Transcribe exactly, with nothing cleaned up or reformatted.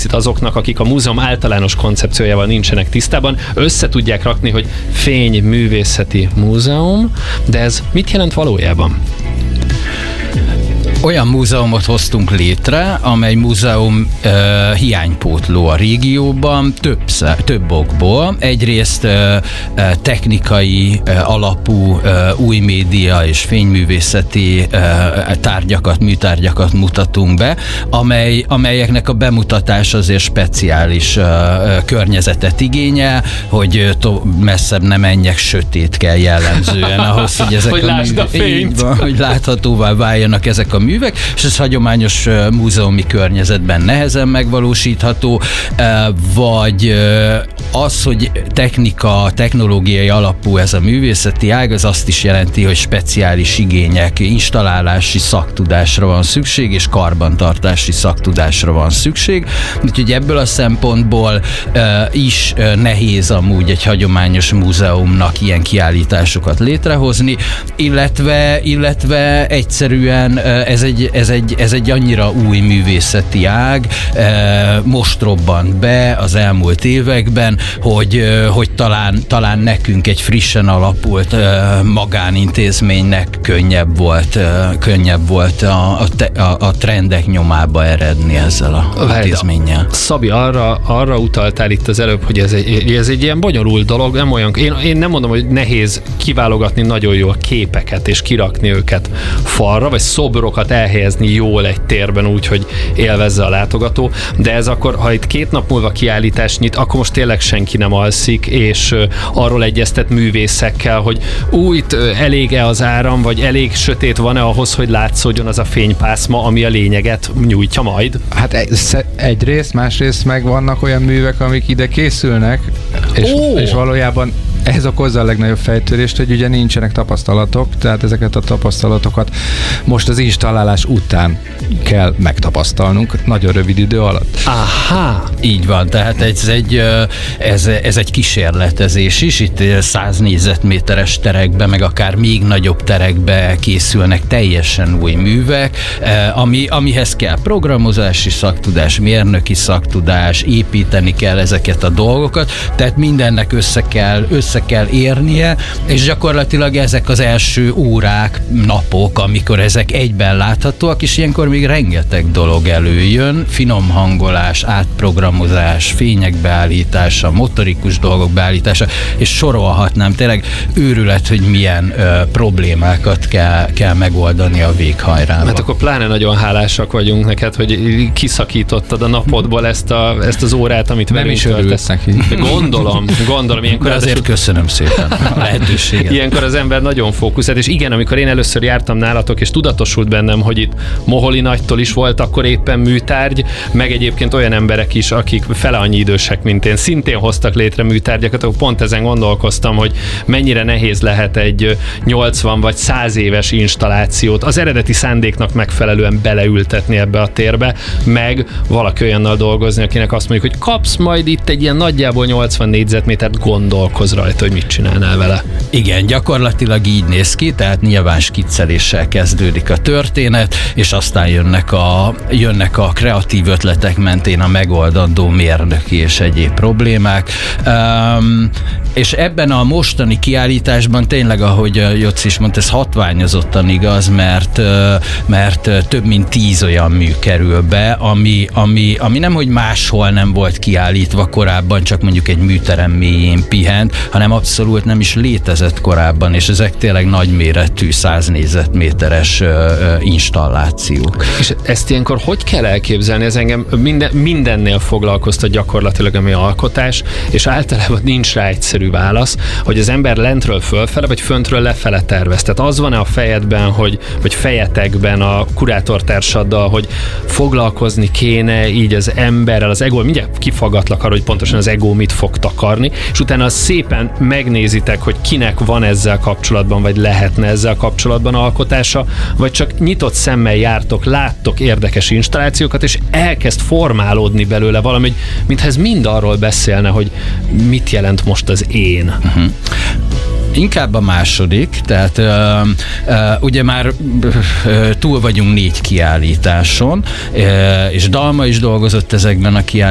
picit azoknak, akik a múzeum általános koncepciójával nincsenek tisztában, össze tudják rakni, hogy fény művészeti múzeum, de ez mit jelent valójában? Olyan múzeumot hoztunk létre, amely múzeum uh, hiánypótló a régióban több, több okból. Egyrészt uh, technikai uh, alapú uh, új média és fényművészeti uh, tárgyakat, műtárgyakat mutatunk be, amely, amelyeknek a bemutatás azért speciális uh, környezetet igényel, hogy to- messzebb ne menjek, sötét kell jellemzően ahhoz, hogy ezek hogy a művek, van, hogy láthatóvá váljanak ezek a művek, és ez hagyományos uh, múzeumi környezetben nehezen megvalósítható, uh, vagy uh, az, hogy technika, technológiai alapú ez a művészeti ág, az azt is jelenti, hogy speciális igények, installálási szaktudásra van szükség, és karbantartási szaktudásra van szükség. Úgyhogy ebből a szempontból uh, is uh, nehéz amúgy egy hagyományos múzeumnak ilyen kiállításokat létrehozni, illetve, illetve egyszerűen uh, ez egy, ez, egy, ez egy annyira új művészeti ág, most robbant be az elmúlt években, hogy, hogy talán, talán nekünk egy frissen alapult magánintézménynek könnyebb volt, könnyebb volt a, a, a trendek nyomába eredni ezzel a intézménnyel. Szabi, arra, arra utaltál itt az előbb, hogy ez egy, ez egy ilyen bonyolult dolog, nem olyan, én, én nem mondom, hogy nehéz kiválogatni nagyon jól képeket és kirakni őket falra, vagy szobrokat elhelyezni jól egy térben úgy, hogy élvezze a látogató, de ez akkor, ha itt két nap múlva kiállítás nyit, akkor most tényleg senki nem alszik, és arról egyeztet művészekkel, hogy ú, itt elég-e az áram, vagy elég sötét van-e ahhoz, hogy látszódjon az a fénypászma, ami a lényeget nyújtja majd? Hát egyrészt, másrészt meg vannak olyan művek, amik ide készülnek, és, oh. és valójában ez okozza a legnagyobb fejtörést, hogy ugye nincsenek tapasztalatok, tehát ezeket a tapasztalatokat most az installálás után kell megtapasztalnunk, nagyon rövid idő alatt. Aha, így van, tehát ez egy, ez, ez egy kísérletezés is, itt száz négyzetméteres terekbe, meg akár még nagyobb terekbe készülnek teljesen új művek, ami, amihez kell programozási szaktudás, mérnöki szaktudás, építeni kell ezeket a dolgokat, tehát mindennek össze kell, össze kell érnie, és gyakorlatilag ezek az első órák, napok, amikor ezek egyben láthatóak, és ilyenkor még rengeteg dolog előjön, finom hangolás, átprogramozás, fények beállítása, motorikus dolgok beállítása, és sorolhatnám, tényleg őrület, hogy milyen ö, problémákat kell, kell megoldani a véghajrával. Hát akkor pláne nagyon hálásak vagyunk neked, hogy kiszakítottad a napodból ezt, a, ezt az órát, amit nem is örülsz neki. Gondolom, gondolom. Ilyenkor de azért köszönöm szépen a lehetőséget. Ilyenkor az ember nagyon fókuszált, és igen, amikor én először jártam nálatok, és tudatosult bennem, hogy itt Moholi nagytól is volt akkor éppen műtárgy, meg egyébként olyan emberek is, akik fele annyi idősek, mint én, szintén hoztak létre műtárgyakat, akkor pont ezen gondolkoztam, hogy mennyire nehéz lehet egy nyolcvan vagy száz éves installációt az eredeti szándéknak megfelelően beleültetni ebbe a térbe, meg valaki olyannal dolgozni, akinek azt mondjuk, hogy kapsz majd itt egy ilyen nagyjából nyolcvan négyzetmétert, gondolkoz rajta, hogy mit csinálnál vele. Igen, gyakorlatilag így néz ki, tehát nyilván skicceléssel kezdődik a történet, és aztán jönnek a, jönnek a kreatív ötletek mentén a megoldandó mérnöki és egyéb problémák. Um, és ebben a mostani kiállításban tényleg, ahogy Jocsi is mondta, ez hatványozottan igaz, mert, mert több mint tíz olyan mű kerül be, ami, ami, ami nemhogy máshol nem volt kiállítva korábban, csak mondjuk egy műterem mélyén pihent, hanem abszolút nem is létezett korábban, és ezek tényleg nagyméretű, száz négyzetméteres uh, uh, installációk. És ezt ilyenkor hogy kell elképzelni? Ez engem minden, mindennél foglalkoztat gyakorlatilag, ami alkotás, és általában nincs rá egyszerű válasz, hogy az ember lentről fölfele, vagy föntről lefele tervez. Tehát az van-e a fejedben, hogy, vagy fejetekben a kurátortársaddal, hogy foglalkozni kéne így az emberrel, az ego, mindjárt kifaggatlak arra, hogy pontosan az ego mit fog takarni, és utána szépen megnézitek, hogy kinek van ezzel kapcsolatban, vagy lehetne ezzel kapcsolatban alkotása, vagy csak nyitott szemmel jártok, láttok érdekes installációkat, és elkezd formálódni belőle valami, mintha ez mind arról beszélne, hogy mit jelent most az én. Uh-huh. Inkább a második, tehát uh, uh, ugye már uh, túl vagyunk négy kiállításon, uh, és Dalma is dolgozott ezekben a kiállításokban,